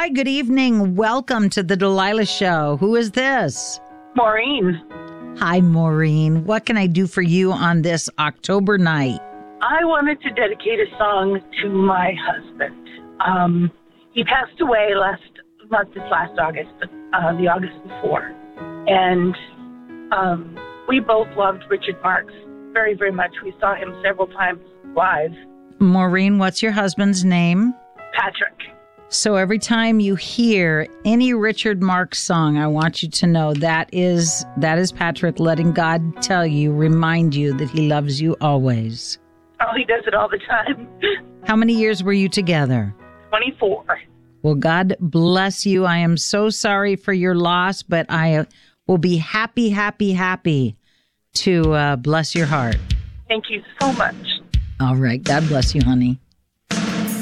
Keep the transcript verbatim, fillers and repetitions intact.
Hi, good evening. Welcome to the Delilah Show. Who is this? Maureen. Hi, Maureen. What can I do for you on this October night? I wanted to dedicate a song to my husband. Um, he passed away last month, this last August, uh, the August before. And um, we both loved Richard Marx very, very much. We saw him several times live. Maureen, what's your husband's name? Patrick. So every time you hear any Richard Marx song, I want you to know that is that is Patrick letting God tell you, remind you that he loves you always. Oh, he does it all the time. How many years were you together? twenty-four. Well, God bless you. I am so sorry for your loss, but I will be happy, happy, happy to uh, bless your heart. Thank you so much. All right. God bless you, honey.